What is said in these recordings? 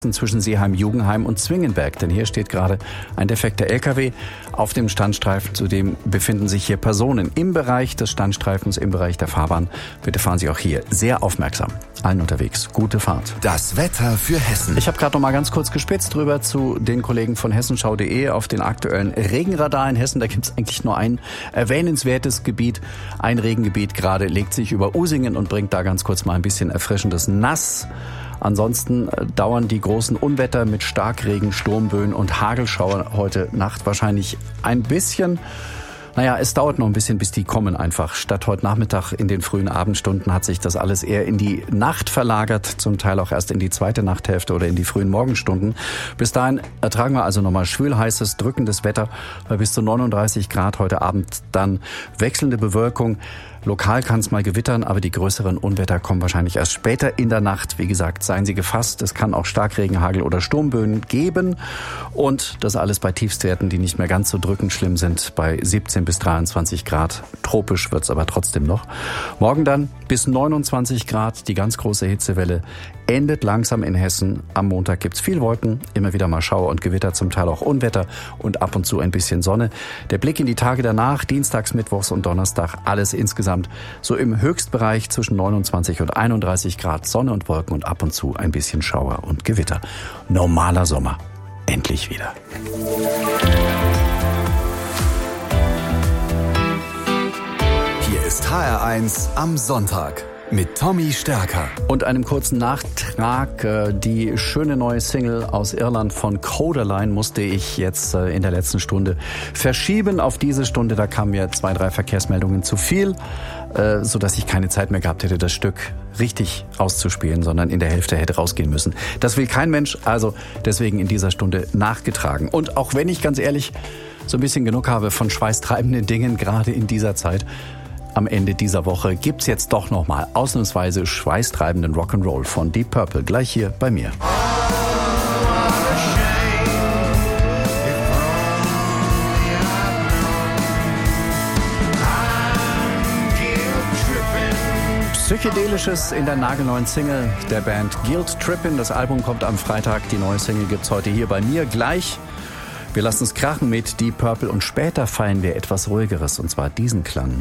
zwischen Seeheim-Jugenheim und Zwingenberg, denn hier steht gerade ein defekter LKW auf dem Standstreifen. Zudem befinden sich hier Personen im Bereich des Standstreifens, im Bereich der Fahrbahn. Bitte fahren Sie auch hier sehr aufmerksam. Allen unterwegs. Gute Fahrt. Das Wetter für Hessen. Ich habe gerade noch mal ganz kurz gespitzt drüber zu den Kollegen von hessenschau.de auf den aktuellen Regenradar in Hessen. Da gibt es eigentlich nur ein erwähnenswertes Gebiet. Ein Regengebiet gerade legt sich über Usingen und bringt da ganz kurz mal ein bisschen erfrischendes Nass. Ansonsten dauern die großen Unwetter mit Starkregen, Sturmböen und Hagelschauer heute Nacht wahrscheinlich ein bisschen. Naja, es dauert noch ein bisschen, bis die kommen einfach. Statt heute Nachmittag in den frühen Abendstunden hat sich das alles eher in die Nacht verlagert, zum Teil auch erst in die zweite Nachthälfte oder in die frühen Morgenstunden. Bis dahin ertragen wir also nochmal schwülheißes, drückendes Wetter bei bis zu 39 Grad heute Abend. Dann wechselnde Bewölkung. Lokal kann es mal gewittern, aber die größeren Unwetter kommen wahrscheinlich erst später in der Nacht. Wie gesagt, seien Sie gefasst, es kann auch Starkregen, Hagel oder Sturmböen geben. Und das alles bei Tiefstwerten, die nicht mehr ganz so drückend schlimm sind, bei 17 bis 23 Grad. Tropisch wird's aber trotzdem noch. Morgen dann bis 29 Grad, die ganz große Hitzewelle endet langsam in Hessen. Am Montag gibt's viel Wolken, immer wieder mal Schauer und Gewitter, zum Teil auch Unwetter und ab und zu ein bisschen Sonne. Der Blick in die Tage danach, Dienstags, Mittwochs und Donnerstag, alles insgesamt so im Höchstbereich zwischen 29 und 31 Grad, Sonne und Wolken und ab und zu ein bisschen Schauer und Gewitter. Normaler Sommer. Endlich wieder. Hier ist HR1 am Sonntag mit Tommy Stärker. Und einem kurzen Nachtrag. Die schöne neue Single aus Irland von Codaline musste ich jetzt in der letzten Stunde verschieben auf diese Stunde. Da kamen mir 2, 3 Verkehrsmeldungen zu viel, sodass ich keine Zeit mehr gehabt hätte, das Stück richtig auszuspielen, sondern in der Hälfte hätte rausgehen müssen. Das will kein Mensch, also deswegen in dieser Stunde nachgetragen. Und auch wenn ich ganz ehrlich so ein bisschen genug habe von schweißtreibenden Dingen, gerade in dieser Zeit, am Ende dieser Woche gibt's jetzt doch nochmal ausnahmsweise schweißtreibenden Rock'n'Roll von Deep Purple, gleich hier bei mir. Psychedelisches in der nagelneuen Single der Band Guilt Trippin'. Das Album kommt am Freitag, die neue Single gibt's heute hier bei mir gleich. Wir lassen es krachen mit Deep Purple und später feiern wir etwas Ruhigeres, und zwar diesen Klang.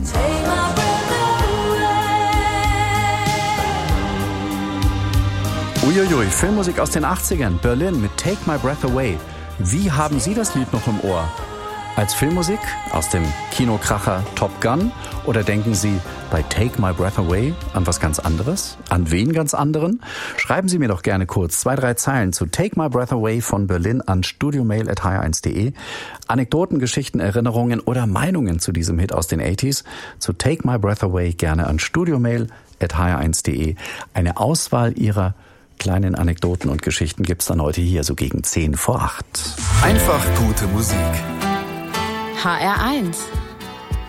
Uiuiui, Filmmusik aus den 80ern, Berlin mit Take My Breath Away. Wie haben Sie das Lied noch im Ohr? Als Filmmusik aus dem Kinokracher Top Gun? Oder denken Sie bei Take My Breath Away an was ganz anderes? An wen ganz anderen? Schreiben Sie mir doch gerne kurz 2, 3 Zeilen zu Take My Breath Away von Berlin an studiomail@hr1.de. Anekdoten, Geschichten, Erinnerungen oder Meinungen zu diesem Hit aus den 80s zu Take My Breath Away gerne an studiomail@hr1.de. Eine Auswahl Ihrer kleinen Anekdoten und Geschichten gibt's dann heute hier so gegen 7:50. Einfach gute Musik. HR1